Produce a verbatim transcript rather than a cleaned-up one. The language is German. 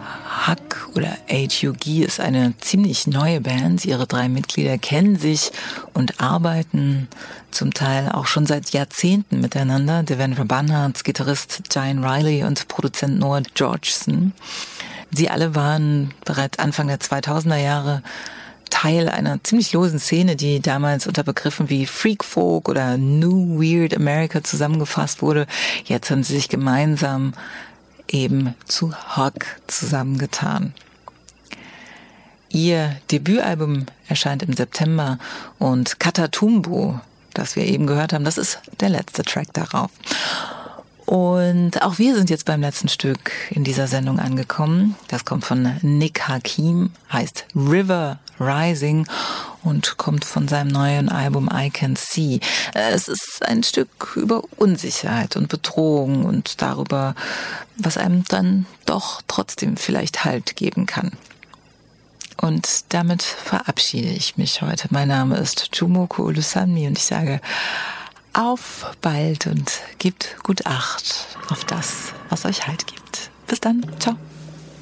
Hug oder H U G ist eine ziemlich neue Band. Ihre drei Mitglieder kennen sich und arbeiten zum Teil auch schon seit Jahrzehnten miteinander. Devendra Banhart, Gitarrist Giant Riley und Produzent Noah Georgeson. Sie alle waren bereits Anfang der zweitausender Jahre Teil einer ziemlich losen Szene, die damals unter Begriffen wie Freak Folk oder New Weird America zusammengefasst wurde. Jetzt haben sie sich gemeinsam eben zu Hug zusammengetan. Ihr Debütalbum erscheint im September und Catatumbo, das wir eben gehört haben, das ist der letzte Track darauf. Und auch wir sind jetzt beim letzten Stück in dieser Sendung angekommen. Das kommt von Nick Hakim, heißt River Rising und kommt von seinem neuen Album I Can See. Es ist ein Stück über Unsicherheit und Bedrohung und darüber, was einem dann doch trotzdem vielleicht Halt geben kann. Und damit verabschiede ich mich heute. Mein Name ist Jumoko Olusanmi und ich sage auf bald und gebt gut Acht auf das, was euch Halt gibt. Bis dann. Ciao.